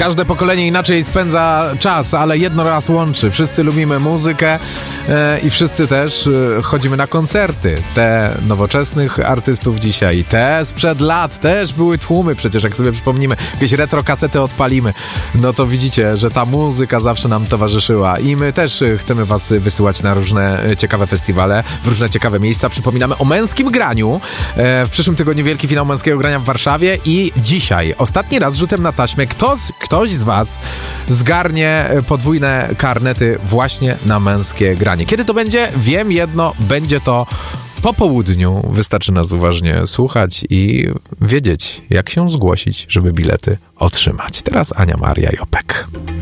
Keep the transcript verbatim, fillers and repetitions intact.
Każde pokolenie inaczej spędza czas, ale jedno raz łączy. Wszyscy lubimy muzykę e, i wszyscy też e, chodzimy na koncerty. Te nowoczesnych artystów dzisiaj, te sprzed lat też były tłumy. Przecież jak sobie przypomnimy, jakieś retro kasety odpalimy, no to widzicie, że ta muzyka zawsze nam towarzyszyła i my też chcemy was wysyłać na różne ciekawe festiwale, w różne ciekawe miejsca. Przypominamy o męskim graniu. E, w przyszłym tygodniu wielki finał męskiego grania w Warszawie i dzisiaj ostatni raz rzutem na taśmę kto z, ktoś z was zgarnie podwójne karnety właśnie na męskie granie. Kiedy to będzie? Wiem jedno, będzie to po południu. Wystarczy nas uważnie słuchać i wiedzieć, jak się zgłosić, żeby bilety otrzymać. Teraz Ania Maria Jopek.